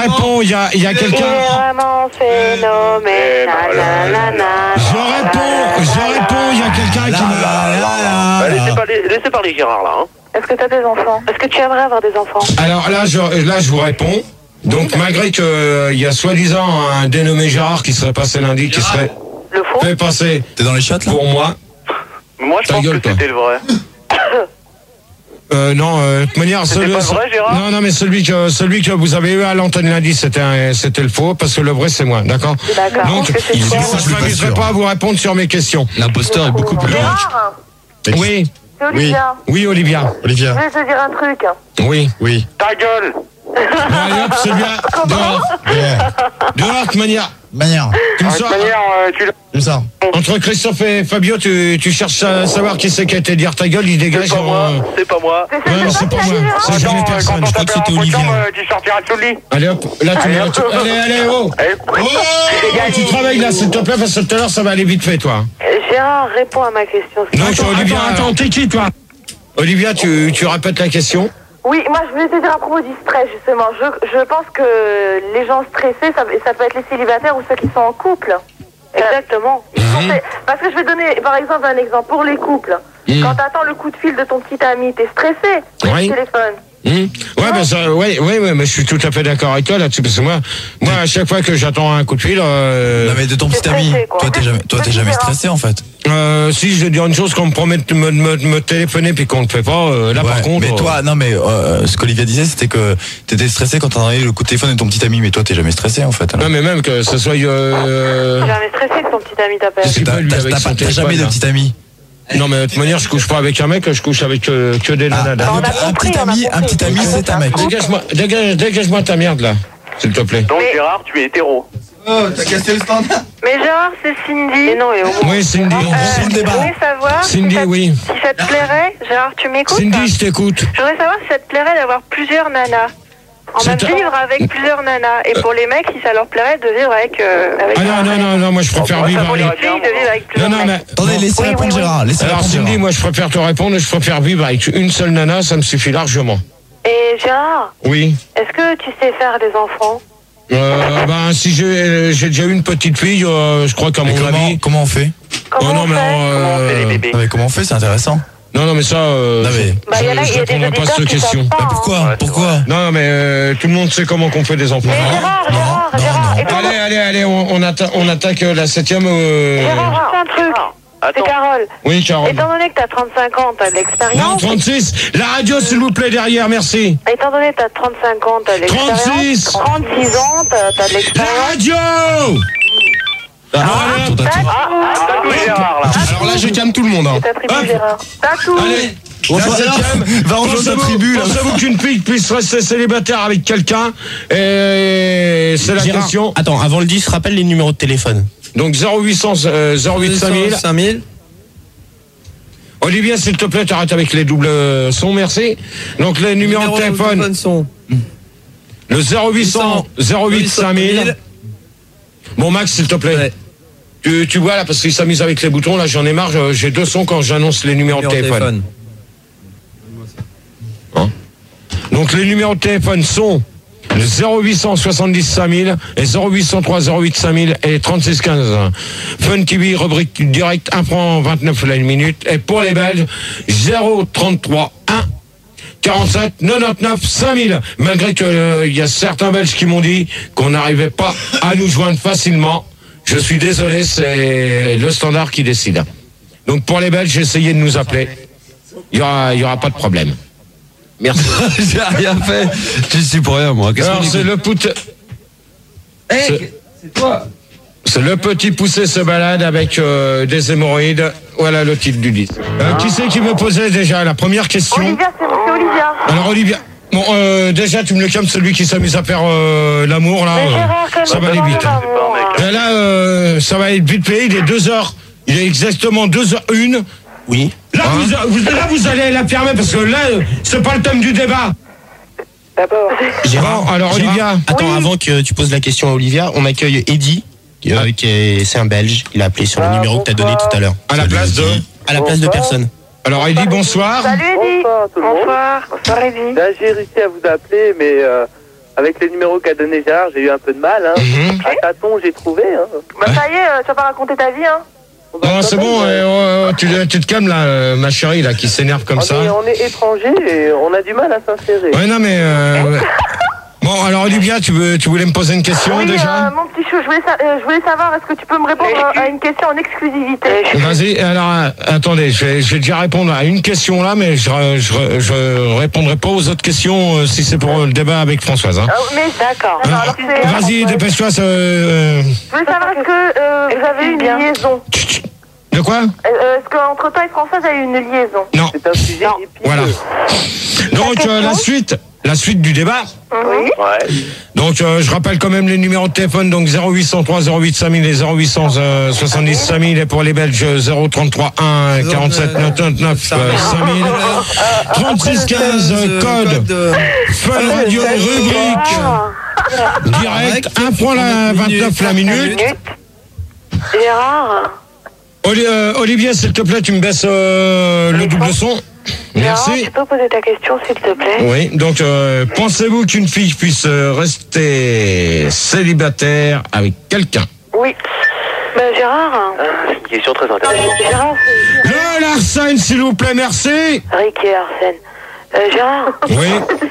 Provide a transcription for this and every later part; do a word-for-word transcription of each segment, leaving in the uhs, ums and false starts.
réponds, il y a, y a quelqu'un. Il est vraiment phénoménal. Je réponds, je réponds, il y a quelqu'un qui m'a. Laissez parler, laissez parler Gérard là. Hein. Est-ce que tu as des enfants? Est-ce que tu aimerais avoir des enfants? Alors là, je, là, je vous réponds. Donc, malgré qu'il y a soi-disant un dénommé Gérard qui serait passé lundi, qui serait Le faux? fait passer. T'es dans les shots là? Pour moi. Moi, je Ta pense gueule, que toi. c'était le vrai. Euh, non, euh, de toute manière, C'était celui, pas le vrai, Gérard? non, non, mais celui que, celui que vous avez eu à l'antenne lundi, c'était, un- c'était le faux, parce que le vrai, c'est moi, d'accord? D'accord. Donc, Est-ce que c'est je quoi? ne m'amuserai pas à vous répondre sur mes questions. L'imposteur est beaucoup plus. Gérard, Oui, c'est Olivia. oui, Olivia. Je Olivia. vais te dire un truc. Oui. Oui. Ta gueule. Bon, allez, hop, celui-là, dehors. Dehors, de toute manière. Manière. Tu me De toute sors- manière, euh, tu l'as. Comme ça. Entre Christophe et Fabio, tu, tu cherches à savoir qui c'est qui a été dire ta gueule, il dégage. C'est pas moi, en- c'est pas moi. C'est Ouais, mais c'est pas moi. C'est jamais Attends, personne. quand Je on crois que t'appelle c'était en Olivia. chambre, tu sortiras sous le lit. Allez hop, là tu, là, tu allez, allez, oh. Eh, Oh, tu travailles là, s'il te plaît, parce que tout à l'heure ça va aller vite fait, toi. Gérard, réponds à ma question. Non, tu, Olivia, attends, attends, t'es qui, toi? Olivia, tu, tu répètes la question? Oui, moi je voulais te dire à propos du stress justement. Je, je pense que les gens stressés, ça, ça peut être les célibataires ou ceux qui sont en couple. Exactement. Mhm. Parce que je vais donner par exemple un exemple pour les couples. Mhm. Quand t'attends le coup de fil de ton petit ami, t'es stressé sur Oui. le téléphone. Hum. Ouais, ben ça, ouais, ouais, ouais, mais je suis tout à fait d'accord avec toi là-dessus, parce que moi, moi, à chaque fois que j'attends un coup de fil, euh, Non mais de ton T'es petit ami. stressé, quoi. Toi t'es jamais, toi t'es jamais stressé en fait. euh, si je vais dire une chose, qu'on me promet de me, me, me téléphoner puis qu'on ne le fait pas, euh, là par Ouais, contre. mais toi, non mais euh, ce qu'Olivia disait, c'était que t'étais stressé quand t'as envoyé le coup de téléphone de ton petit ami, mais toi t'es jamais stressé en fait. alors. Non, mais même que ce soit. Euh, T'es jamais stressé que ton petit ami t'appelle. Qu'est-ce qu'il T'as peut, lui, t'as- avec t'as son pas- t'as téléphone, jamais de là petit ami. Non, mais de toute manière, je couche pas avec un mec, je couche avec euh, que des nanas. Ah, on a un compris, petit on a ami, un compris. petit ami, c'est un mec. Dégage-moi, dégage, dégage-moi ta merde là, s'il te plaît. Donc Mais- Gérard, tu es hétéro. Oh, t'as cassé le standard. Mais Gérard, c'est Cindy. Mais non, et au moins. Oui, Cindy. C'est le je débat. voudrais savoir Cindy, si, ça, oui. si ça te plairait, Gérard, tu m'écoutes? Cindy, je t'écoute. Je voudrais savoir si ça te plairait d'avoir plusieurs nanas. En C'est même un- vivre avec plusieurs nanas. Et pour les mecs, si ça leur plairait de vivre avec. Euh, avec Ah non, non, non, non, moi je préfère Moi, ça vivre m'aurait avec. bien, filles, de vivre avec Non, plusieurs non, mais. mecs. Attendez, laissez Oui, répondre oui, oui. Gérard. Laissez Alors répondre Cindy, Gérard. moi je préfère te répondre, je préfère vivre avec une seule nana, ça me suffit largement. Et Gérard, Oui. est-ce que tu sais faire des enfants? Euh, ben si j'ai j'ai déjà eu une petite fille, euh, je crois qu'à Mais mon comment, avis. comment on fait? Comment Oh non on mais fait? Comment on fait les euh, bébés? Non mais comment on fait? C'est intéressant. non non mais ça. Euh, Non, mais- Bah, je, il y en a, je il y a des répondrai pas à auditeurs cette qui question. savent pas. Bah, hein. pourquoi? Ouais, c'est Pourquoi? Non mais euh, tout le monde sait comment qu'on fait des enfants. Mais Gérard, Gérard, non, Gérard, non. étant Allez allez allez, on, on, atta- on attaque la septième. Euh... Gérard, c'est un truc. C'est Attends. Carole. Oui Carole. Étant donné que t'as trente-cinq ans, t'as de Non l'expérience. trente-six. La radio s'il vous plaît derrière, merci. Étant donné que t'as trente-cinq ans, t'as de l'expérience. trente-six. trente-six ans, t'as t'as de La l'expérience. radio. Ah, allez, ton tatou. Ah, t'as tout Gérard là. Alors là je calme tout le monde. Hein. C'est ta tribu, Hop. Gérard. T'as tout. Allez. Bon, La bah, septième. va rejoindre ta Pensez-vous- tribu, là. Pensez-vous qu'une fille puisse rester célibataire avec quelqu'un? Et c'est la Gérard, question. Attends, avant le dix, rappelle les numéros de téléphone. Donc zéro huit cents, euh, zéro huit cinq mille. cinq mille. Olivier, s'il te plaît, t'arrêtes avec les doubles sons, merci. Donc les numéros de téléphone, sont le zéro huit cents, zéro huit cinq mille. Bon Max, s'il te plaît. Ouais. Tu, tu vois là, parce qu'il s'amuse avec les boutons, là j'en ai marre, je- j'ai deux sons quand j'annonce les numéros de téléphone. Hein? Donc les numéros de téléphone sont le zéro huit cent soixante-dix cinq mille et zéro huit cent trois zéro huit cinq mille et trente-six quinze. Fun T V, rubrique direct, un franc vingt-neuf la minute. Et pour les Belges, zéro trente-trois un quarante-sept quatre-vingt-dix-neuf cinq mille. Malgré qu'il euh, y a certains Belges qui m'ont dit qu'on n'arrivait pas à nous joindre facilement. Je suis désolé, c'est le standard qui décide. Donc pour les Belges, essayez de nous appeler. Il y aura, il y aura pas de problème. Merci. J'ai rien fait. Je suis pour rien, moi. Qu'est-ce Alors qu'on c'est dit le pout- c'est- C'est le petit poussé se balade avec euh, des hémorroïdes. Voilà le titre du disque. Euh, qui c'est qui me posait déjà la première question? Olivia, c'est c'est Olivia. Alors Olivia, bon euh, déjà tu me le calmes, celui qui s'amuse à faire euh, l'amour là. Mais euh, Gérard, quand ça va même, aller vite. hein. l'amour, hein. Et là euh, ça va être vite fait. Il est deux heures. Il est exactement deux heures une. Oui. Là, vous, vous- là vous allez la fermer parce que là euh, c'est pas le thème du débat. D'abord. Gérard, Bon, alors, Gérard, Olivia. Attends, Oui. avant que tu poses la question à Olivia, on accueille Eddy, euh, qui est, c'est un Belge. Il a appelé sur le Ah, numéro que tu as donné bonsoir. tout à l'heure. À la place de. À la place de personne. Alors il dit bonsoir. Salut Eddy. Bonsoir tout le monde. Bonsoir. Bonsoir Eddy. Là, j'ai réussi à vous appeler, mais euh, avec le numéro qu'a donné Gérard, j'ai eu un peu de mal. Hein. Mhm. À tâtons, j'ai trouvé. Hein. Bah ça y est, euh, tu vas pas raconter ta vie, hein. Non, c'est bon, euh, ouais, tu, tu te calmes là, euh, ma chérie, là, qui s'énerve comme On ça. est, on est étrangers et on a du mal à s'insérer. Ouais, non, mais. Euh, bon, alors, Olivia, tu, veux, tu voulais me poser une question Oui, déjà euh, mon petit chou, je voulais, sa- euh, je voulais savoir, est-ce que tu peux me répondre euh, à une question en exclusivité? Vas-y, alors, euh, attendez, je vais, je vais déjà répondre à une question là, mais je, je, je répondrai pas aux autres questions euh, si c'est pour le débat avec Françoise. Hein. Ah, mais d'accord. Alors, Alors, c'est- vas-y, dépêche-toi. Ça, euh, Je voulais savoir, est-ce que euh, vous avez eu une liaison? de quoi Euh, Est-ce qu'entre toi et Françoise, il y a eu une liaison? Non. C'est un sujet épineux. Voilà. Donc, euh, la suite, la suite du débat. Oui. Ouais. Donc, euh, je rappelle quand même les numéros de téléphone, donc zéro huit cent trois zéro huit cinq mille et zéro huit cent soixante-dix cinq mille, et pour les Belges zéro trente-trois un quarante-sept quatre-vingt-neuf cinq mille, trente-six quinze, code, Fun Radio, rubrique, direct, un franc la vingt-neuf la minute. Gérard, Oli- euh, Olivier, s'il te plaît, tu me baisses euh, le double son. Merci. tu peux poser ta question, s'il te plaît? Oui, donc euh, pensez-vous qu'une fille puisse euh, rester célibataire avec quelqu'un? Oui. Ben, Gérard, C'est une question très intéressante. Gérard, c'est Le Larsen, s'il vous plaît, merci. Rick et Arsène. Euh, Gérard, Oui.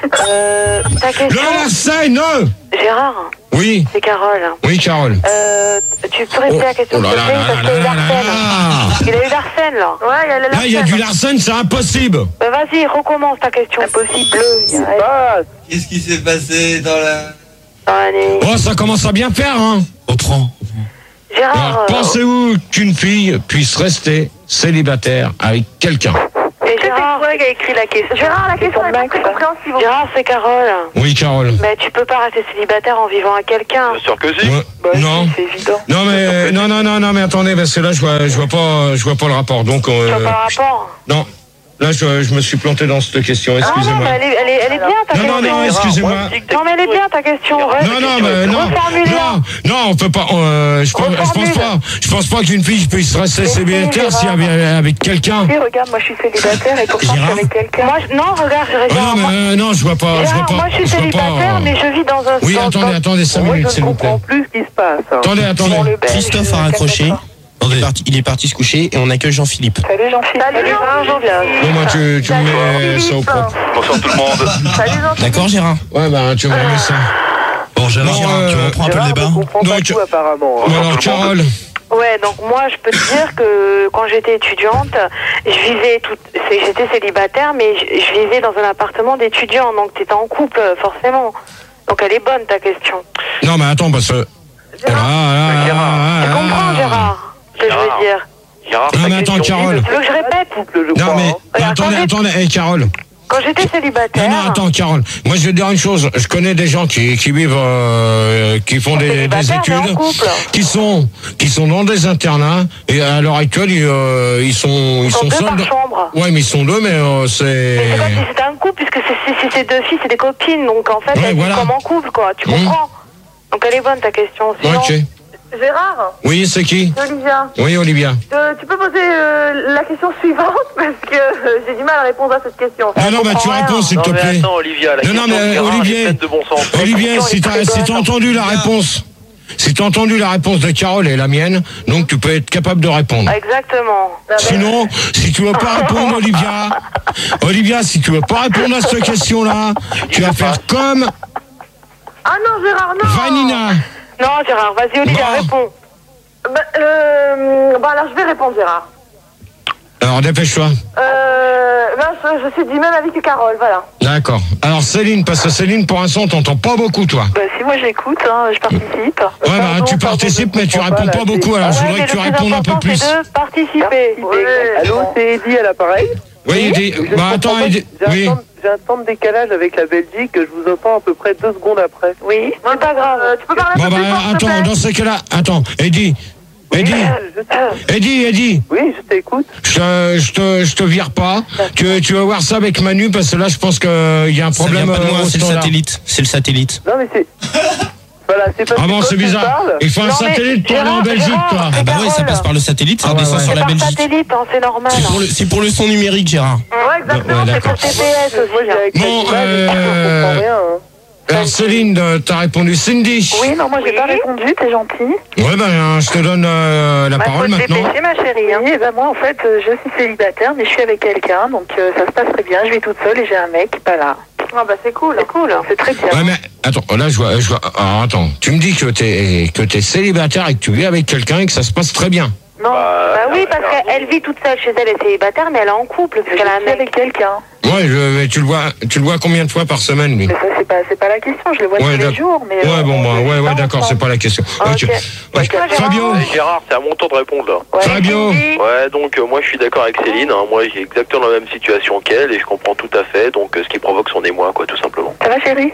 euh, ta Le question... Larsen, non. Gérard, Oui, c'est Carole. oui, Carole. Euh, tu peux répéter la question, Oh là s'il te là plaît, là parce qu'il y a eu là là Larsen. là. Il a eu Larsen, là. Ouais, il y a le Là, il y a du Larsen, c'est impossible. Ben, vas-y, recommence ta question. Impossible. Ah, Qu'est-ce qui s'est passé dans la... Dans la nuit. Oh, ça commence à bien faire, hein. Reprends. Gérard, Alors, euh, pensez-vous qu'une fille puisse rester célibataire avec quelqu'un? et Gérard, qui a écrit la question? Gérard, la question est pas très compréhensible. Gérard, c'est Carole. Oui, Carole. Mais tu peux pas rester célibataire en vivant avec quelqu'un. Bien sûr que si. Ouais. Non. C'est évident. Non mais non non non non mais attendez, parce que là je vois je vois pas je vois pas le rapport, donc euh, Tu vois pas le rapport? non, là je, je me suis planté dans cette question, Ah non, excusez-moi. mais elle est, elle est, elle est bien ta Non non question. non, excusez-moi. Non, mais elle est bien ta question. Non non mais non non non on peut pas euh, je pense je pense pas je pense pas qu'une fille puisse rester célibataire si elle est avec quelqu'un. Oui, regarde, moi je suis célibataire et pourtant je suis avec quelqu'un. Moi, je- non, regarde, Oh, non Gérard, mais moi, euh, non, je vois pas je vois Gérard, pas moi je suis je vois pas, célibataire, euh, mais je vis dans un... Oui, dans- attendez dans- attendez cinq moi, minutes je s'il ne vous plaît. comprends plus ce qui se passe. Hein. Attendez attendez. dans le Belge, Christophe a euh, raccroché. quelque Il est, parti, il est parti se coucher et on accueille Jean-Philippe. part. Salut Jean-Philippe. Salut Jean-Philippe. Bon moi tu tu me mets ça au propre. Bonsoir tout le monde. Salut Jean-Philippe. D'accord, Gérard? Ouais bah tu me mets ça. Bon, Gérard, Non, Gérard, tu euh, reprends un peu le Gérard débat. ne comprend pas Donc, tout apparemment. hein. Bon alors Carole. Ouais, donc moi je peux te dire que quand j'étais étudiante, je vivais tout, c'est- j'étais célibataire, mais je, je vivais dans un appartement d'étudiants, donc t'étais en couple forcément. Donc elle est bonne ta question. Non mais attends parce que ah, Gérard, ah, ah, ah, tu ah, comprends ah. Gérard ce que je Gérard. veux dire? Gérard, Non ta mais attends question. Carole. Tu veux que je répète? Couple, je Non crois. mais hein. Alors, attendez, attendez. attendez, hey, Carole. Quand j'étais célibataire... Non, non, attends, Carole. Moi, je vais te dire une chose. Je connais des gens qui, qui vivent, euh, qui font des, des célibataire, mais en études, couple. qui sont, qui sont dans des internats, et à l'heure actuelle, ils, euh, ils sont, ils Ils sont sont deux seuls. par dans- chambre. Ouais, mais ils sont deux, mais euh, c'est. Mais c'est comme si c'était un couple, puisque c'est- si c'est deux filles, c'est des copines, donc en fait, Ouais, elles voilà. vivent comme en couple, quoi. Tu Mmh. comprends? Donc elle est bonne ta question. Sinon... Ok. Gérard, Oui, c'est qui? Olivia, Oui, Olivia. euh, tu peux poser euh, la question suivante parce que euh, j'ai du mal à répondre à cette question. Non, non, bah tu réponds, s'il Non te mais plaît. attends Olivia, la Non, non, question mais, de Gérard, Olivier. elle est pleine de bon sens. Olivier, si t'as si t'as entendu la réponse, si t'as entendu la réponse de Carole et la mienne, donc tu peux être capable de répondre. Exactement. Sinon, si tu veux pas répondre, Olivia, Olivia, si tu veux pas répondre à cette question-là, tu vas faire comme Ah non, Gérard, non. Vanina. Non, Gérard, vas-y, Olivia, Bon. réponds. Bah, euh, bah alors je vais répondre, Gérard. Alors dépêche-toi. Euh, ben, je, je suis du même avis que Carole, voilà. D'accord. Alors Céline, parce que Céline, pour l'instant, on t'entend pas beaucoup, toi. Bah si, moi j'écoute, hein, je participe. Ouais, bah Pardon, tu pardon, participes, je mais tu comprends réponds pas, pas là, beaucoup. c'est- Alors je Ouais, voudrais mais que tu le plus répondes un peu important, plus. c'est de participer. Allô, c'est Eddy à l'appareil. Oui, Eddie. Je ne Bah attends, comprends pas, Eddie. j'ai un Oui. temps- J'ai un temps de décalage avec la Belgique, je vous entends à peu près deux secondes après. Oui, c'est pas grave. Euh, tu peux parler Bon un peu bah plus fort, s'il te attends, plaît dans ce cas-là, attends, Eddie. Eddie, Je- Eddie, Eddie. Oui, je t'écoute. Je te, je te, je te vire pas. Tu, tu vas voir ça avec Manu parce que là, je pense qu'il y a un Ça vient problème. pas de euh, moi, au c'est le standard. satellite. C'est le satellite. Non mais c'est... Voilà, c'est parce Ah que bon, quand c'est tu bizarre. parles- Il faut un Non, mais satellite pour aller en Gérard, Belgique, Gérard, toi. Ah bah oui, ça Carole. passe par le satellite, ça Ah ouais, descend ouais. sur C'est la par Belgique. satellite, hein, c'est normal. C'est pour, le, c'est pour le son numérique, Gérard. Ouais, exactement, Ouais, c'est d'accord. pour T P S Moi, aussi. j'ai hein. avec Bon, cette image, je euh, comprends rien. hein. Alors Céline, euh, t'as répondu. Cindy. Oui, non, moi j'ai Oui. pas répondu, t'es gentil. Ouais, ben je te donne euh, la Bah, parole faut te maintenant. dépêcher, ma chérie. Hein. Et ben moi, en fait, euh, je suis célibataire, mais je suis avec quelqu'un, donc euh, ça se passe très bien. Je vis toute seule et j'ai un mec qui est pas là. Ah bah c'est cool. C'est cool, c'est très bien. Ouais, mais attends, là je vois, je vois. Alors attends, tu me dis que t'es que t'es célibataire et que tu vis avec quelqu'un et que ça se passe très bien. Non, Bah, bah oui, parce qu'elle vit toute seule chez elle, elle est célibataire, mais elle est en couple, parce qu'elle a un mec avec quelqu'un. Ouais, je, mais tu le vois, tu le vois combien de fois par semaine, lui? Mais ça, c'est pas, c'est pas la question, je le vois Ouais, tous les d'accord. jours. Mais, Ouais, euh, bon, bah, on ouais, vit ouais, pas d'accord, c'est ensemble. pas la question. Ah, Ok. ok. Ouais. Toi, Gérard Fabio. Euh, Gérard, c'est à mon tour de répondre là. Ouais, Fabio. Cindy. Ouais, donc euh, moi je suis d'accord avec Céline, hein. Moi j'ai exactement la même situation qu'elle et je comprends tout à fait, donc euh, ce qui provoque son émoi, quoi, tout simplement. Ça va, chérie?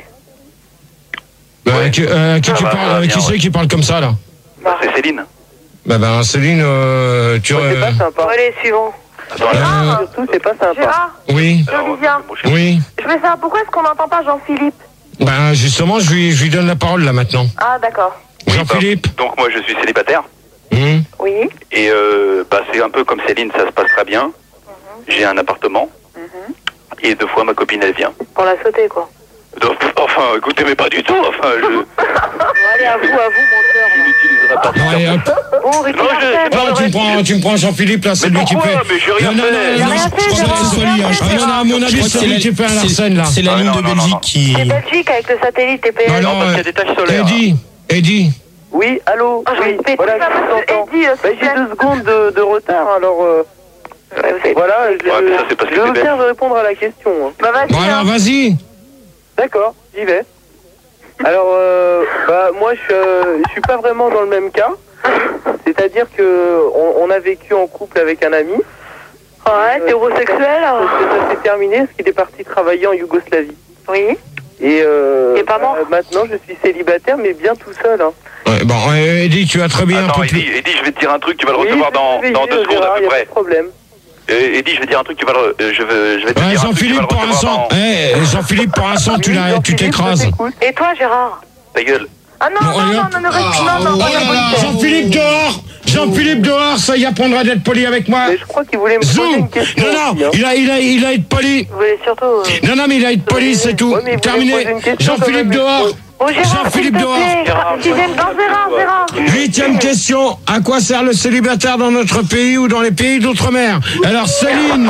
Euh, qui euh, qui, Ça tu va, parles, ça va euh, bien, qui c'est ouais. qui parle comme ça, là? Bah, c'est Céline. Bah, ben, Céline, euh, tu. Ouais, c'est euh, pas sympa. Allez, suivant. Attends, euh, là. Surtout, c'est pas sympa. Gérard, oui, Alors, Olivia. moi, je- oui. je veux savoir pourquoi est-ce qu'on n'entend pas Jean-Philippe? Ben, justement, je lui, je lui donne la parole, là, maintenant. Ah d'accord. Oui, Jean-Philippe. bah, donc moi je suis célibataire Hum. Oui. et euh, bah, c'est un peu comme Céline, ça se passe très bien. J'ai un appartement et deux fois ma copine elle vient. Pour la sauter, quoi. Donc, enfin, écoutez, mais pas du tout. Enfin, je, Bon, allez, à vous, à vous, je menteur. n'utiliserai pas. Bon, allez, hop. Bon, Ricky Non, je- Martin, Oh, tu me prends, tu me prends Jean-Philippe, là, c'est Mais lui qui pourquoi fait. Mais j'ai rien non, non, fait. non, Il a non, rien je fait, crois que Gérard, c'est rien lui, hein. fait, Ah, non, non, à mon Je avis, crois que c'est lui qui fait à c'est- Larsen, là. c'est la Ah, ligne non, de non, non, Belgique non. qui. c'est Belgique avec le satellite T P S. Alors, Non, parce qu'il y a des taches solaires. Eddie, Eddie. Oui, allô. Ah, je Oui, répète, voilà, ça je va, vous entends. Eddie, euh, Bah, s'il te j'ai plaît. deux secondes de, de retard, alors euh, Ouais, vous avez- voilà. Je, Ouais, mais ça, c'est parce que je t'es veux bête. bien répondre à la question. hein. Bah vas-y. Bon, alors, hein. vas-y. D'accord, j'y vais. Alors, euh, bah, moi, je, euh, je suis pas vraiment dans le même cas. C'est-à-dire que on, on a vécu en couple avec un ami. Ouais, t'es homosexuel? Sauf que ça s'est terminé parce qu'il est parti travailler en Yougoslavie. Oui. Et euh, Il est pas mort. bah, maintenant, je suis célibataire, mais bien tout seul. Hein. Ouais, bon, euh, Eddie, tu as très bien un Attends, peu plus. Eddie, Eddie, je vais te dire un truc, tu vas le Oui, recevoir je vais dans, te dans réveiller, deux secondes Gérard, à peu y a pas près. de problème. Euh, Eddie, je vais te dire un truc, tu vas le, euh, je vais, je vais te Ouais, dire un truc, tu vas Jean-Philippe, le pour recevoir l'instant. dans... Eh, Jean-Philippe, pour l'instant, tu Oui, l'as- tu Jean-Philippe, je t'écrases. t'écoute. Et toi, Gérard? Ta gueule. Ah non, Bon, non, allez, non, hop. non, ne reste non, non, Oh non, là non, là, non. Jean-Philippe dehors. Jean-Philippe dehors, ça y apprendra d'être poli avec moi. Mais je crois qu'il voulait me poser Zou. une question. Non, non, aussi, hein. il a, il a, il a être poli. Vous voulez surtout... euh, Non, non, mais il a être poli, c'est tout. Ouais, mais vous voulez Terminé. poser une question Jean-Philippe quand même, dehors. mais- Oh, Gérard, s'il Jean-Philippe te dehors. plaît. Gérard, Sixième- Non, Gérard, Gérard. Huitième question. À quoi sert le célibataire dans notre pays ou dans les pays d'outre-mer? Alors, Céline.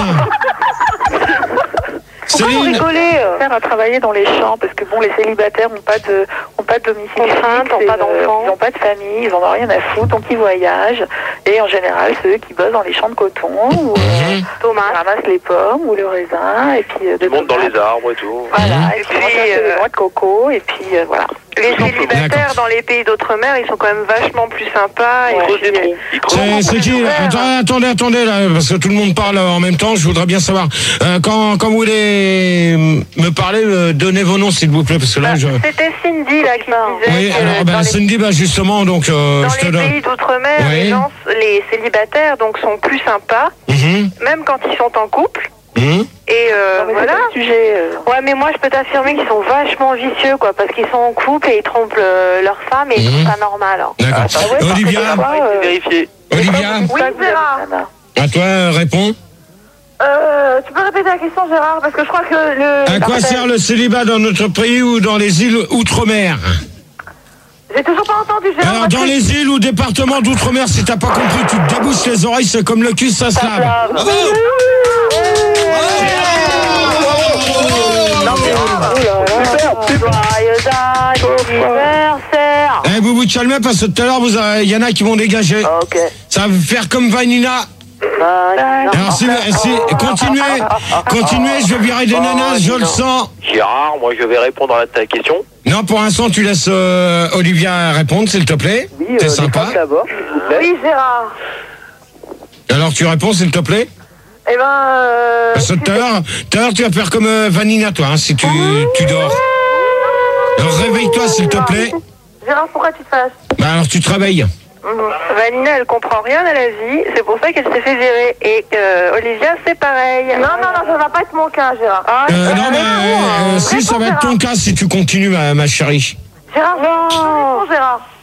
Pourquoi vous Céline. rigolez? Faire à travailler dans les champs, parce que bon, les célibataires n'ont pas de, ont pas de domicile Contrainte, fixe, ont et, pas euh, d'enfants. Ils n'ont pas de famille, ils en ont rien à foutre, donc ils voyagent. Et en général, ceux qui bossent dans les champs de coton, ou euh, Mhm. Thomas. ramassent les pommes ou le raisin, et puis euh, de Tu montes dans tomates. les arbres et tout. Voilà, Mhm. et puis Et on puis, cherche euh, des noix de coco, et puis euh, voilà. Les D'accord. célibataires dans les pays d'outre-mer, ils sont quand même vachement plus sympas. Ouais. Et Creuse puis, des trous. Il creuse. C'est c'est qui là? Attendez, attendez, attendez, là, parce que tout le monde parle en même temps, je voudrais bien savoir. Euh, quand, quand vous voulez me parler, euh, donnez vos noms, s'il vous plaît, parce que là, je... C'était Cindy là qui disait Oui, que alors, dans ben, les, Cindy, bah, justement, donc, euh, dans je te les donne... pays d'outre-mer, Oui. les gens, les célibataires donc sont plus sympas, Mhm, même quand ils sont en couple. mhm. Et euh, Non, mais c'est voilà. pas le sujet. euh. Ouais, mais moi je peux t'affirmer qu'ils sont vachement vicieux, quoi, parce qu'ils sont en couple et ils trompent euh, leur femme et ils Mhm. trouvent ça normal. hein. D'accord. Ah ouais, Olivia, par contre, Ah, euh, c'est vérifié. Olivia, Oui, Oui, Gérard. Gérard. à toi, euh, réponds. Euh, tu peux répéter la question, Gérard, parce que je crois que le... À quoi Parfait. sert le célibat dans notre pays ou dans les îles outre-mer? J'ai toujours pas entendu, Gérard. Alors, parce dans que- les îles ou départements d'outre-mer, si t'as pas compris, tu te débousses les oreilles, c'est comme le cul, ça se lave. Bravo. Non, mais... Oh là là. Joyeux anniversaire. Eh, vous vous calmez parce que tout à l'heure, vous, il y en a qui vont dégager. Ok. Ça va faire comme Vanina. Alors, si, si, continuez, continuez, je vais virer des nanas, je le sens. Gérard, moi je vais répondre à ta question. Non, pour l'instant, tu laisses euh, Olivia répondre, s'il te plaît. Oui, T'es euh, les sympa. femmes d'abord, s'il vous plaît. Oui, Gérard. Alors, tu réponds, s'il te plaît. Eh ben... Euh... Parce que tout à l'heure, tout à l'heure, tu vas faire comme euh, Vanina, toi, hein, si tu, tu dors. Alors, réveille-toi, s'il te plaît. Gérard, pourquoi tu te fâches? Bah, alors, tu te réveilles. Vanina, elle comprend rien à la vie, c'est pour ça qu'elle s'est fait virer. Et euh, Olivia, c'est pareil. Non, non, non, ça va pas être mon cas, Gérard. Ah, Euh, non, euh, mais euh, si, ça va être ton cas si tu continues, ma, ma chérie. Gérard, réponds, Gérard.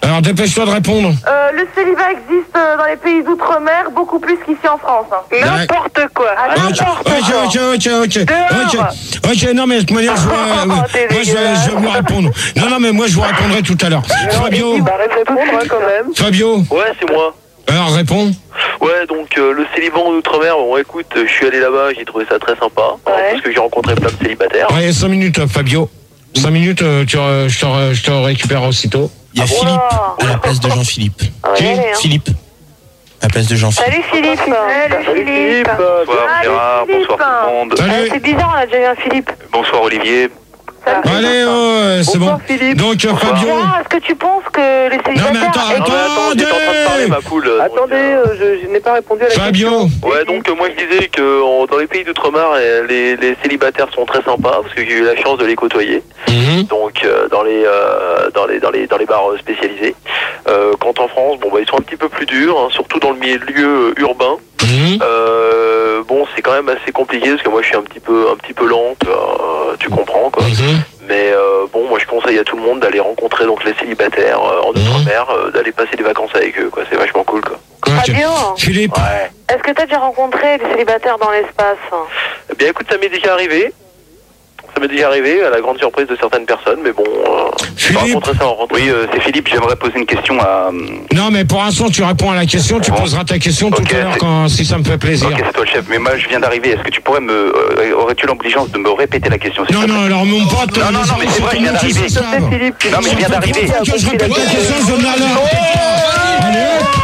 Alors dépêche-toi de répondre. Euh, le célibat existe euh, dans les pays d'outre-mer beaucoup plus qu'ici en France. Hein. N'importe quoi. Ah, Ok, n'importe ok, quoi. ok, ok, ok, Dehors. ok, ok, non mais de toute manière, je vais, euh, moi je vais, je vais vous répondre. Non, non mais moi je vous répondrai tout à l'heure. Fabio, Bah, répondre hein, quand même. Fabio, Ouais, c'est moi. alors réponds. Ouais, donc euh, le célibat en Outre-mer, bon écoute, euh, je suis allé là-bas, j'ai trouvé ça très sympa, hein, Ouais. parce que j'ai rencontré plein de célibataires. Allez, cinq minutes, Fabio. cinq minutes, euh, tu, re- je, te, re- je te récupère aussitôt. Il y a Ah, Philippe wow. à la place de Jean-Philippe. On va y Qui aller, hein. Philippe à la place de Jean-Philippe. Salut Philippe. Salut Philippe. euh, Bonsoir Allez, Gérard, Philippe. bonsoir tout le monde. Ah, Salut. c'est bizarre, on a déjà eu un Philippe. Bonsoir Olivier. Allez, oh, c'est bon. Bonsoir, Philippe. Donc euh, Fabio. Gérard, est-ce que tu penses que les Non mais célibataires... attends, Non, mais attends, j'étais en train de parler attendez. ma poule. donc, Attendez, euh, euh, je, je n'ai pas répondu à la Fabio. question. Ouais, donc euh, moi je disais que en- dans les pays d'outre-mer, euh, les, les célibataires sont très sympas parce que j'ai eu la chance de les côtoyer. Mhm. Donc euh, dans les euh, dans les dans les dans les bars euh, spécialisés. Euh, quand en France, bon bah ils sont un petit peu plus durs, hein, surtout dans le milieu euh, urbain. Mhm. Euh, bon, c'est quand même assez compliqué parce que moi je suis un petit peu un petit peu lente, euh, tu comprends quoi. Mhm. Mais euh, bon, moi je conseille à tout le monde d'aller rencontrer donc les célibataires euh, en outre-mer, euh, d'aller passer des vacances avec eux quoi. C'est vachement cool quoi. Ok. Fabio, Philippe. Ouais. est-ce que tu as déjà rencontré des célibataires dans l'espace? Eh bien écoute, ça m'est déjà arrivé. Ça m'est déjà arrivé à la grande surprise de certaines personnes, mais bon. Euh, je vais Philippe. rencontrer ça en rentrant. Oui, euh, c'est Philippe, j'aimerais poser une question à... Non mais pour l'instant tu réponds à la question, tu poseras ta question tout Ok, à l'heure c'est- quand si ça me fait plaisir. Ok, c'est toi le chef, mais moi je viens d'arriver. Est-ce que tu pourrais me... euh, aurais-tu l'obligeance de me répéter la question s'il Non te plaît non alors mon pote. Non, non, non, mais c'est vrai, il vient d'arriver. S'il te plaît, Philippe, Non, mais il vient d'arriver. que je répète la question, je ne la Allez,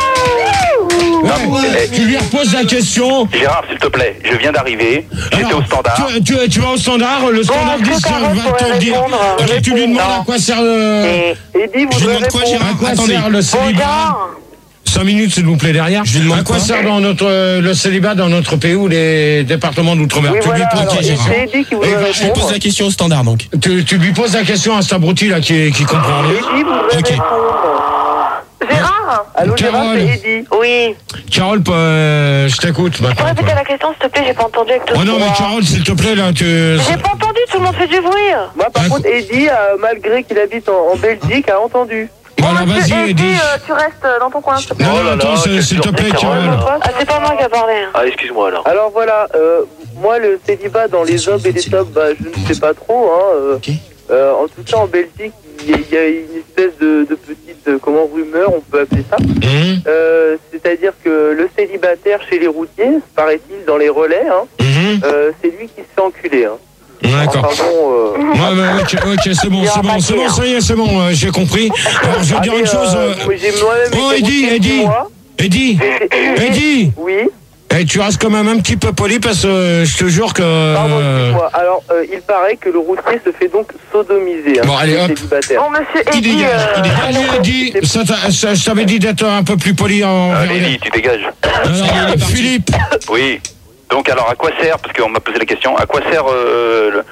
Non, hop. mais- Ouais, tu lui reposes la question. Gérard, s'il te plaît, je viens d'arriver. J'étais Alors, au standard. Tu, tu, tu vas au standard, le standard est-ce que dit ça Carole va pourrait te le dire. répondre Ok, tu lui demandes à quoi sert le. Eddie Je voudrait demande quoi, répondre. Gérard À quoi Attendez. sert le Bon, célibat? Gérard, cinq minutes s'il vous plaît derrière. Je lui demande à quoi quoi sert dans notre, euh, le célibat dans notre pays ou les départements d'outre-mer? Oui, Tu lui voilà, poses alors, la c'est question. Eddie qui Et voudrait va- Je lui répondre. pose la question au standard donc. Tu, tu lui poses la question à cet abruti là qui, qui comprend rien. Eddie voudrait Ok. répondre. Gérard, Allô, Gérard, Carole. c'est Eddie. oui. Carole, euh, je t'écoute Tu peux maintenant. répéter toi. la question, s'il te plaît, j'ai pas entendu avec toi. Oh non mais Carole, s'il te plaît là, tu. J'ai pas entendu, tout le monde fait du bruit. Moi, par Ah, contre, Eddie, euh, malgré qu'il habite en, en Belgique, a entendu. Voilà, Monsieur vas-y, Eddie, Eddie. euh, tu restes euh, dans ton coin, s'il te plaît. Non, Oh non, là attends, là, c'est- quelle s'il te plaît, surprise, Carole. Ah, c'est pas moi qui a parlé. hein. Ah, excuse-moi alors. Alors voilà, euh, moi, le célibat dans les hommes et les tops, bah, je ne sais pas trop. Hein, euh, Ok. euh, en tout cas, en Belgique, il y, a- il y a une espèce de, de petite, euh, comment, rumeur, on peut appeler ça. Hum, Euh, C'est-à-dire que le célibataire chez les routiers, paraît-il, dans les relais, hein, hum, euh, c'est lui qui se fait enculer. Hein. D'accord. Enfin bon, euh, Ouais, ouais, ok, ok, c'est bon, c'est bon, c'est bon, ça y est, c'est bon, euh, j'ai compris. Alors, je vais dire allez, une chose. euh, euh, moi, j'ai moi-même Oh, été Eddie, routier Eddie. six mois. Eddie, Et- Eddie, Oui, eh, tu restes quand même un petit peu poli parce que euh, je te jure que. pardon, euh, excuse-moi. Alors, euh, il paraît que le routier se fait donc sodomiser. Hein, Bon, allez, le hop. célibataire. Bon, monsieur il Eddie, dégage, euh, il dégage. Allez, Eddie, ça t'a- ça- je t'avais dit d'être un peu plus poli en. Allez, Eddie, tu dégages. Alors, Philippe, Oui. Donc alors, à quoi sert, parce qu'on m'a posé la question, à quoi sert euh, le,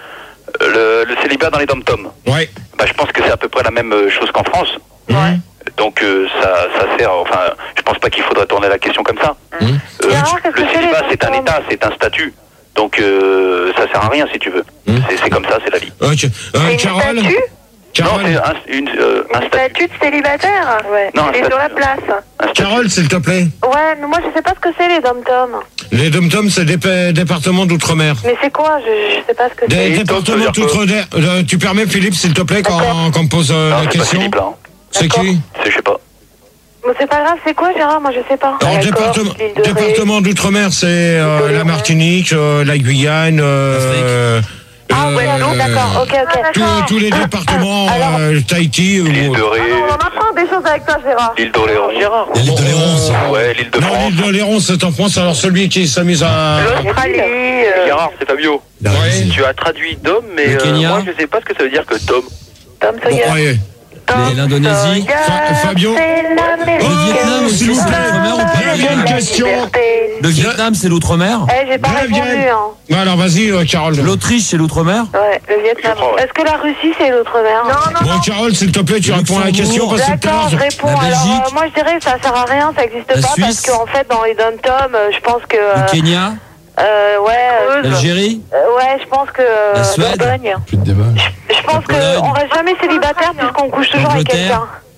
le, le célibat dans les dom-toms? ouais. Bah, je pense que c'est à peu près la même chose qu'en France. Hum, Donc euh, ça, ça sert, enfin, je pense pas qu'il faudrait tourner la question comme ça. hum. Euh, Gérard, qu'est-ce le que c'est, célibat, les c'est un dom-toms état, c'est un statut. Donc euh, ça sert à rien si tu veux. Hum. C'est, c'est comme ça, c'est la vie. Ok. Euh, C'est une Carole, statue Non, Carole, c'est un, une, euh, un statut. Statue de célibataire. Ouais. Non, Il est un sur la statut. place. Un statut. Carole, s'il te plaît. Ouais, mais moi je sais pas ce que c'est les dom-toms. Les dom-toms, c'est des pa- départements d'outre-mer. Mais c'est quoi je, je sais pas ce que Des c'est. Et départements donc, ça veut dire d'outre-mer. Euh, Tu permets, Philippe, s'il te plaît, quand, quand on me pose euh, Non, la c'est pas question. Philippe là. hein. C'est D'accord. qui? C'est, je sais pas. Mais c'est pas grave, c'est quoi Gérard? Moi je sais pas. Alors, D'accord, département, l'île de Ré. département d'outre-mer, c'est euh, L'île de la Ré. Martinique, euh, la Guyane, euh, Ah ouais, euh, non, d'accord, ok, ok. tous, tous les départements, Alors- euh, Tahiti ou L'île de Ré, on apprend des choses avec toi, Gérard. l'île d'Oléron. Gérard. L'île de Léron, c'est- Ouais, l'île de non, France. l'île de Léron, c'est en France. Alors celui qui s'amuse à. L'Australie. euh, Gérard, c'est Fabio. Ouais. Tu as traduit Dom, mais Le euh, Kenya. moi je sais pas ce que ça veut dire que Dom. Tom Bon, Sawyer. allez. Les- L'Indonésie. Fa- Fabio. C'est l'Amérique. Le Vietnam aussi, s'il vous c'est plaît. l'outre-mer ou pas? Deuxième question. Le Vietnam, c'est l'outre-mer. Eh, j'ai pas Bien, répondu, bien. hein. Bon, alors vas-y, euh, Carole. L'Autriche, c'est l'outre-mer. Ouais, le Vietnam. Je crois, ouais. Est-ce que la Russie, c'est l'outre-mer? Non, non, Bon, Carole, s'il te plaît, tu Le réponds à la question Luxembourg. parce que tout à D'accord, je l'heure. réponds. La Alors, Belgique. euh, moi, je dirais que ça sert à rien, ça n'existe La pas, Suisse. parce qu'en fait, dans les dom-toms, euh, je pense que... Le euh, Kenya. euh, ouais, euh, L'Algérie. euh, ouais, je pense que... euh, La Suède. Bourgogne. Plus de débat. Je pense La Pologne. qu'on reste jamais célibataire puisqu'on couche toujours avec L'Angleterre. quelqu'un.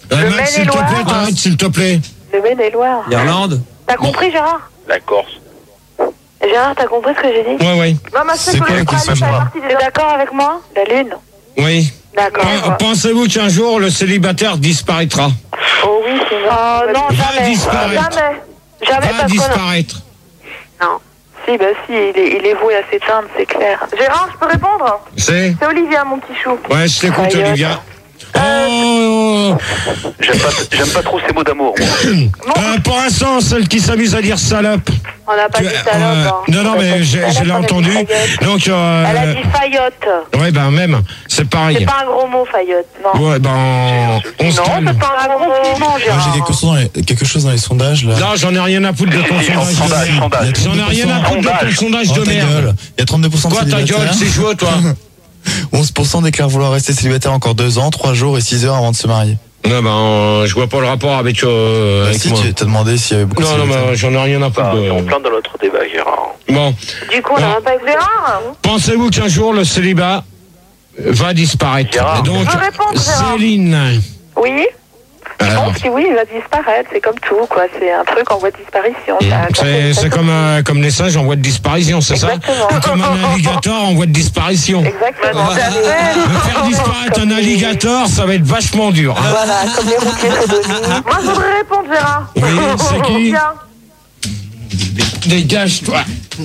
Euh, Le Max, s'il te Maine-et-Loire. plaît, t'arrêtes, s'il te plaît. Le Maine-et-Loire. L'Irlande. T'as compris, Gérard? La Corse. Gérard, t'as compris ce que j'ai dit? Ouais, ouais. Non, ma C'est quoi la question, Gérard? T'es d'accord avec moi? La Lune. Oui. D'accord. Pen- Pensez-vous qu'un jour, le célibataire disparaîtra? Oh oui, c'est vrai. Oh non, Va jamais. disparaître. Jamais. Jamais Va parce qu'on a... disparaître. Non. Si, bah si, il est, il est voué à s'éteindre, c'est clair. Gérard, je peux répondre? C'est C'est Olivia, mon petit chou. Ouais, je t'écoute, Aïe, Olivia. Oh J'aime pas, j'aime pas trop ces mots d'amour, moi. euh, Pour l'instant, celle qui s'amuse à dire salope. On n'a pas Tu- dit euh, salope. hein. non, non, mais j'ai- Elle a je l'ai pas dit entendu. faillotte. Donc, euh, Elle a dit faillotte. ouais, ben même, c'est pareil. C'est pas un gros mot, faillotte. Non. Ouais, ben, on se Non, calme. c'est pas un gros mot. Non, Moi, Gérard. j'ai quelque chose, dans les, quelque chose dans les sondages là. Non, j'en ai rien à foutre de ton Si, si, sondage de sondage, merde. sondage. J'en ai rien à foutre de ton sondage Oh, de ta merde. gueule. Il y a trente-deux pour cent de Quoi, ta célibataires. gueule, c'est chaud, toi? onze pour cent déclarent vouloir rester célibataire encore deux ans, trois jours et six heures avant de se marier. Non, ben, euh, je vois pas le rapport avec, euh, Bah, avec si, moi. tu t'as demandé s'il y avait beaucoup de Non, non, célibataires. mais j'en ai rien à foutre Bah, on est en de... plein dans notre débat, Gérard. Bon, Du coup, on n'a Non. même pas écouté. Gérard? pensez-vous qu'un jour, le célibat va disparaître? Gérard. Donc, Je veux répondre, Gérard. Céline. Oui, je Alors, pense que oui, il va disparaître. C'est comme tout, quoi. C'est un truc en voie de disparition. Ça- ça c'est fait- ça c'est fait- comme, euh, comme les singes en voie de disparition, c'est ça? Exactement. Ou comme un alligator en voie de disparition. Exactement. Mais faire disparaître un alligator, ça va être vachement dur. hein. Voilà, comme les routiers sodomies. Moi, je voudrais répondre, Gérard. Oui, c'est qui? Olivia. Dégage-toi.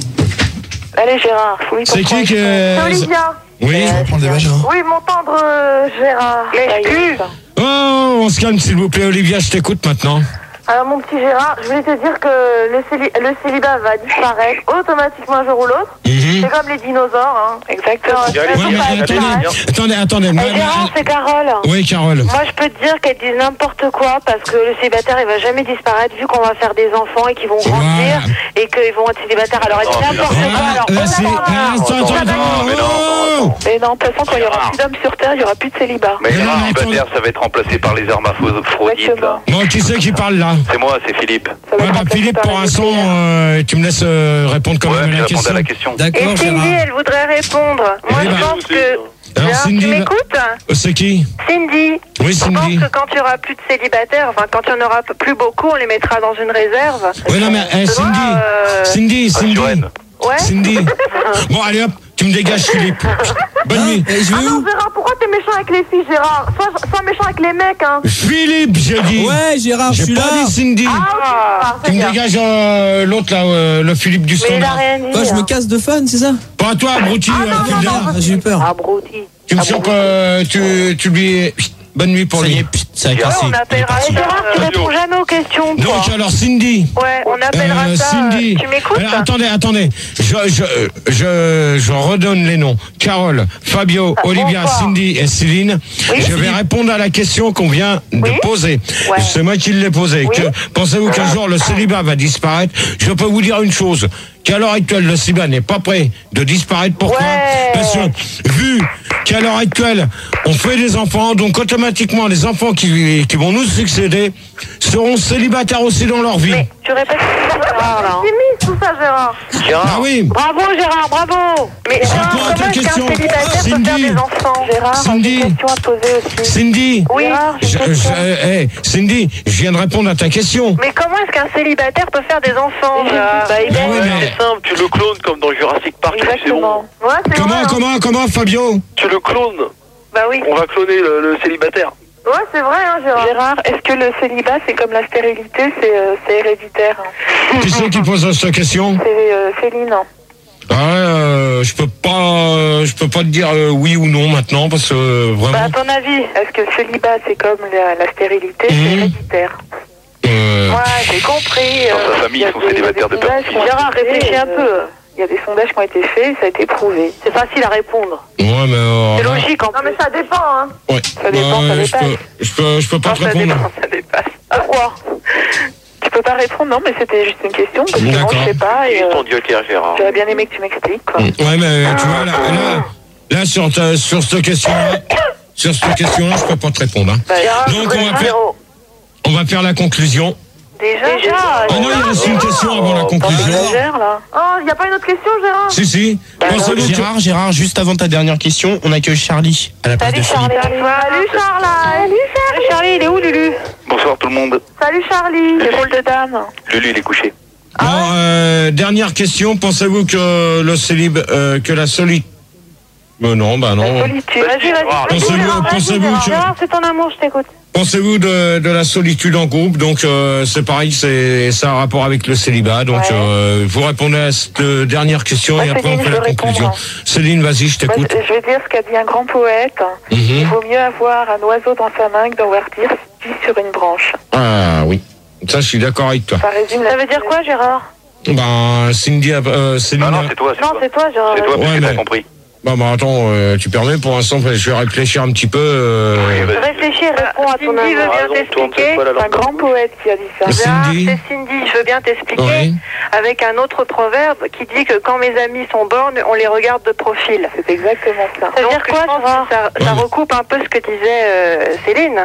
Allez, Gérard, faut lui C'est qui comprendre. que... C'est Olivia. Oui. Tu reprends le débat, Gérard? Oui, mon tendre euh, Gérard. L'excuse. Oh, on se calme, s'il vous plaît, Olivia, je t'écoute maintenant. Alors, mon petit Gérard, je voulais te dire que le, céli- le célibat va disparaître automatiquement un jour ou l'autre. Mhm. C'est comme les dinosaures, hein. Exactement. Ça- Allez, Ouais, mais ça- allez, attendez, allez. attendez, attendez. moi, Eh, Gérard, moi, c'est Carole. Oui, Carole. Moi, je peux te dire qu'elle dit n'importe quoi parce que le célibataire, il va jamais disparaître vu qu'on va faire des enfants et qu'ils vont grandir et qu'ils vont être célibataires. Alors, elle dit Non, mais n'importe non. quoi. Alors, Là, oh c'est... là là. Ah, attends, non, attends, non, attends. mais non, Oh Mais non, de toute façon, quand il y aura Gérard. plus d'hommes sur Terre, il n'y aura plus de célibat. Mais Mais non, Gérard, mais célibataire, ça va être remplacé par les hermaphrodites, Exactement. là. Bon, qui c'est qui parle là? C'est moi, c'est Philippe. Ça va Ouais, être bah, remplacé Philippe, par pour les l'instant, nucléaires. euh, tu me laisses euh, répondre quand Ouais, même mais à la répondez question. à la question. Et D'accord, Cindy, Gérard. elle voudrait répondre. Moi, Eh je ben, pense que... Alors, Gérard, tu Cindy, va- m'écoutes? euh, c'est qui? Cindy, Oui, je pense Cindy. que quand il n'y aura plus de célibataires, enfin quand il n'y en aura plus beaucoup, on les mettra dans une réserve. Oui, non, mais eh, Tu vois, Cindy, euh, Cindy, Ah, Cindy, Suren. Ouais. Cindy. Bon, allez hop, tu me dégages, Philippe. Bonne nuit. Eh, je Ah vais non, où? Gérard, pourquoi t'es méchant avec les filles, Gérard? Sois, sois méchant avec les mecs, hein. Philippe, j'ai dit. Ouais, Gérard, je J'ai suis pas là. dit Cindy. Ah, ok, Gérard, c'est Tu me bien. dégages euh, l'autre là, euh, le Philippe du Mais il a standard. rien dit. Quoi, je me hein. casse de fun, c'est ça? Pas à toi, abruti. Ah, euh, non, fil non, d'air. non. Ah, j'ai eu peur. Abruti. Tu me chopes, euh, tu, tu lui... Bonne nuit pour Ça y lui. est, pfft, ça a Ouais, cassé. on appellera Eh, ça. Gérard, tu euh, réponds jamais aux questions, toi. Donc alors Cindy. Ouais, on appellera Euh, ça... Cindy. euh, Tu m'écoutes? Alors, attendez, attendez. Je, je, je, je redonne les noms. Carole, Fabio, Olivia, bonsoir. Cindy et Céline. je vais répondre à la question qu'on vient de Oui. poser. Ouais. C'est moi qui l'ai posée. Oui. Que, pensez-vous qu'un jour le célibat va disparaître? Je peux vous dire une chose. Qu'à l'heure actuelle, le célibat n'est pas prêt de disparaître. Pourquoi? Ouais. Parce que, vu qu'à l'heure actuelle, on fait des enfants, donc automatiquement, les enfants qui, qui vont nous succéder seront célibataires aussi dans leur vie. Mais tu répètes tout ça, Gérard, là. C'est mise tout ça, Gérard. Ah Gérard, oui. Bravo, Gérard, bravo. Mais Je Gérard, réponds à ta comment est-ce qu'un question. célibataire peut Cindy. faire des enfants? Gérard, Cindy. j'ai une question à te poser aussi. Cindy. Oui. Gérard, j'ai Je, une je, question. euh, hey, Cindy, je viens de répondre à ta question. Mais comment est-ce qu'un célibataire peut faire des enfants, Gérard? Bah, il Ah oui, ouais, mais- c'est simple, tu le clones comme dans Jurassic Park, c'est bon. Exactement. Ouais, c'est Comment, vrai, hein. comment, comment, Fabio? Tu le clones. Bah oui. On va cloner le, le célibataire. Ouais, c'est vrai, hein, Gérard. Gérard, est-ce que le célibat, c'est comme la stérilité, c'est euh, c'est héréditaire? Qui c'est qui pose cette question? C'est euh, Céline. Ah ouais, euh, je peux pas, euh, je peux pas te dire euh, oui ou non maintenant parce que euh, Bah, vraiment. à ton avis, est-ce que le célibat, c'est comme la, la stérilité, Mhm. c'est héréditaire? euh, Ouais, j'ai compris. Dans sa euh, famille, il y a ils sont des- célibataires des de sondages qui ont Gérard, été faits, réfléchis un euh, peu. Il y a des sondages qui ont été faits, ça a été prouvé. C'est facile à répondre. Ouais, mais euh, C'est là, logique en Non, mais plus. ça dépend, hein. ouais. Ça dépend, ça Ouais, je dépasse. peux, je peux, je peux pas Non, te ça répondre. dépend, ça dépasse. Pourquoi? Tu peux pas répondre, non, mais c'était juste une question, parce que moi, D'accord. je sais pas, et Juste euh, ton dieu qui est Gérard. j'aurais bien aimé que tu m'expliques, quoi. Ouais, mais tu vois là, là, là sur ta, sur cette question-là, sur cette question-là, je peux pas te répondre. Hein. Bah, Gérard, Donc, je on va voudrais faire- zéro. On va faire la conclusion. Déjà, Déjà Ah non, il reste une question avant la conclusion. là. Oh, il n'y a pas une autre question, Gérard? Si, si. Bah, Gérard, Gérard, juste avant ta dernière question, on accueille Charlie à la place Salut de Philippe. Charlie. Salut Charles. Salut Charlie. Charlie, il est où Lulu? Bonsoir tout le monde. Salut Charlie. Le rôle de dame. Lulu, il est couché. Bon, euh, dernière question. Pensez-vous que le célib, euh, que la solitude... Euh, non, bah non. Solitude. Vas-y, vas-y. Pensez-vous, Gérard, pensez-vous Gérard. que... Gérard, c'est ton amour, je t'écoute. Pensez-vous de, de la solitude en groupe? Donc euh, c'est pareil, c'est ça a un rapport avec le célibat. Donc Ouais. euh, vous répondez à cette euh, dernière question Ouais, et après Céline, on fait je la veux conclusion. répondre. Céline, vas-y, je Moi, t'écoute. je vais dire ce qu'a dit un grand poète. Mhm. Il vaut mieux avoir un oiseau dans sa main que d'en voir dire sur une branche. Ah oui, ça je suis d'accord avec toi. Ça résume Ça veut dire quoi, Gérard? Ben Cindy, a- euh, Céline. Non, non, a- c'est toi, c'est Non, toi. c'est toi, Gérard. C'est toi, parce Ouais, que t'as mais- compris. Bon, bah attends, euh, tu permets pour l'instant, je vais réfléchir un petit peu. euh, Oui, vas-y. Réfléchis et réponds à ton Cindy amour. veut bien Raison, tourne t'expliquer. pas la C'est un langue. grand poète qui a dit ça. Gérard, Cindy. c'est Cindy, je veux bien t'expliquer, Oui. avec un autre proverbe qui dit que quand mes amis sont bornes, on les regarde de profil. C'est exactement ça. Ça veut dire Donc, quoi, je pense Gérard? ça, ça Ouais. recoupe un peu ce que disait euh, Céline.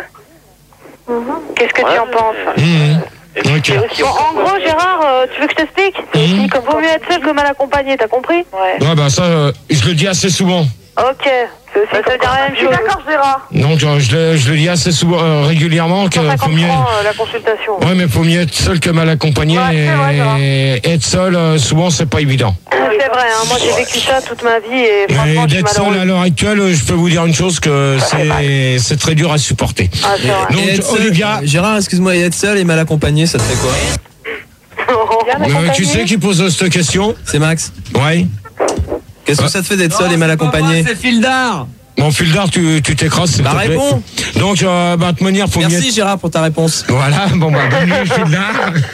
Qu'est-ce que tu en penses? Mhm. Ok. Bon, en gros, Gérard, euh, tu veux que je t'explique? Mhm. Comme vaut mieux être seul que mal accompagné, t'as compris? Ouais. Ouais, bah ça, euh, je le dis assez souvent. Ok. C'est aussi Bah, ça veut dire la même Je suis chose. d'accord, Gérard. Donc euh, je le, je le dis assez souvent, euh, régulièrement, qu'il cent faut cinquante mieux. francs euh, la consultation. Ouais, mais faut mieux être seul que mal accompagné. Ouais, c'est vrai, c'est vrai. et être seul, euh, souvent, c'est pas évident. C'est vrai, hein, moi j'ai vécu ça toute ma vie et Et franchement je suis d'être seul malheureuse. à l'heure actuelle, euh, je peux vous dire une chose que c'est c'est très dur à supporter. Ah, c'est vrai. Donc Et être seul- Olivia, Gérard, excuse-moi, et être seul et mal accompagné, ça te fait quoi? Bien euh, accompagné. tu sais qui pose cette question? C'est Max. Ouais. Qu'est-ce que ça te fait d'être seul et mal accompagné? C'est Fildar. Mon Fildar, tu tu t'écrases, s'il Bah te plaît. réponds. Donc, euh, bah, de toute manière, faut mieux Merci être... Gérard pour ta réponse. Voilà, bon, bah, bonne nuit, Fildar.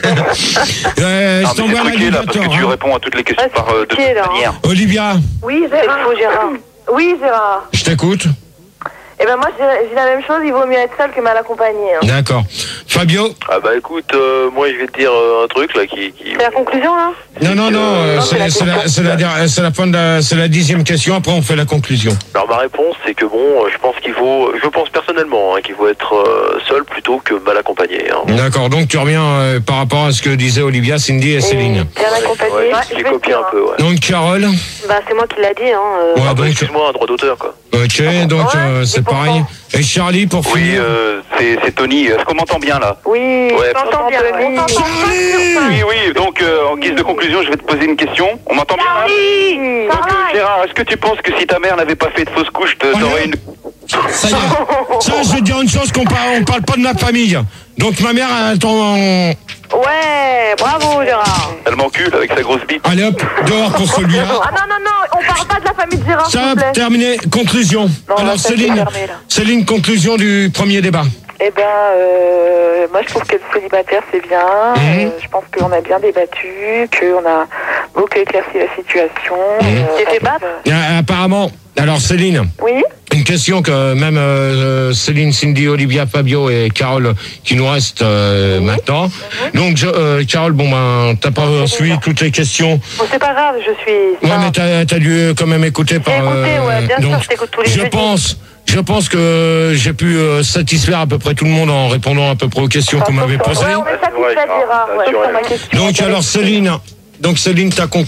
euh, Non, je mais t'envoie c'est truqué, là, parce que l'animateur. tu Hein. réponds à toutes les questions Ouais, c'est par euh, de truqué, toute là, hein. manière. Olivia, Oui, C'est Gérard. faux, Gérard. Oui, Gérard. je t'écoute. Eh ben moi, je dirais- je dis la même chose, il vaut mieux être seul que mal accompagné. hein. D'accord. Fabio? Ah bah écoute, euh, moi je vais te dire euh, un truc là qui... qui... C'est la conclusion là? Non, non, non, euh, non, c'est c'est la c'est la, question. c'est la, der- c'est la fin de la, c'est la dixième question, après on fait la conclusion. Alors ma réponse c'est que bon, euh, je pense qu'il faut, je pense personnellement hein, qu'il faut être euh, seul plutôt que mal accompagné. Hein. D'accord, donc tu reviens euh, par rapport à ce que disaient Olivia, Cindy et Céline. Bien accompagné. Ouais, Ouais, j'ai je vais copié dire, un peu, ouais. Donc Carole? Bah c'est moi qui l'a dit, hein. euh. Ouais, Ah bah donc, excuse-moi, un droit d'auteur quoi. ok, donc Ouais, euh, c'est et pourquoi pareil. Et Charlie, pour Oui, finir? euh, c'est c'est Tony. Est-ce qu'on m'entend bien là? Oui, Ouais, je t'entends bien. Tony. On t'entend pas. Oui, oui. Donc, euh, en guise de conclusion, je vais te poser une question. On m'entend bien là? Oui, Donc, euh, Gérard, est-ce que tu penses que si ta mère n'avait pas fait de fausse couche, te- t'aurais une... Ça y est. Ça, je vais te dire une chose, qu'on parle, on parle pas de ma famille. Donc ma mère, elle ton... Ouais, bravo Gérard. Elle m'encule avec sa grosse bite. Allez hop, dehors pour celui-là. Ah non, non, non, on parle pas de la famille de Gérard, s'il Ça, vous plaît. terminé. Conclusion. Non, Alors là, ça, c'est Céline, fermé, là. Céline, conclusion du premier débat. Eh ben, euh, moi je trouve que le célibataire c'est bien. Mhm. Euh, je pense qu'on a bien débattu, qu'on a beaucoup éclairci la situation. Mhm. Euh, T'es fait parce battre que- Euh, apparemment, alors Céline, Oui. une question que même euh, Céline, Cindy, Olivia, Fabio et Carole qui nous restent euh, maintenant. Donc je, euh, Carole, bon ben t'as pas suivi toutes les questions. Bon, c'est pas grave, je suis. Ouais, mais t'as as dû quand même écouter par. J'ai écouté, ouais, bien sûr, donc, je t'écoute tous les je jeudis. pense, je pense que j'ai pu euh, satisfaire à peu près tout le monde en répondant à peu près aux questions qu'on m'avait posées. Ouais, on est satisfait, Gérard. Ouais. Sauf sur ma question. Donc alors Céline, donc Céline, ta con-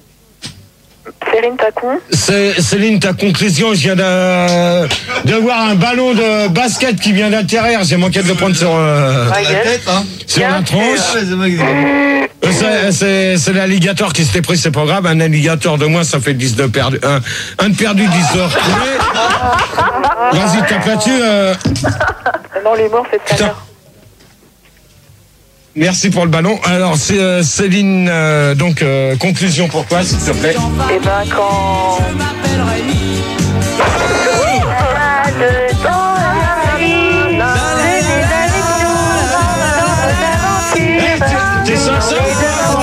Céline Tacon. C'est- Céline, ta conclusion, je viens de, de voir un ballon de basket qui vient d'atterrir. J'ai manqué de le prendre sur, euh, Ma gueule. tête, hein. sur la tronche. Ah, c'est moi qui- Euh, c'est- C'est c'est l'alligator qui s'était pris, c'est pas grave. Un alligator de moins, ça fait dix de perdu. Un, un de perdu, dix de retrouvé. Vas-y, tape là-dessus. euh, Non, les morts, c'est tout à Putain. l'heure. Merci pour le ballon. Alors, c'est, euh, Céline, euh, donc, euh, conclusion pour toi, s'il te plaît. Eh ben, quand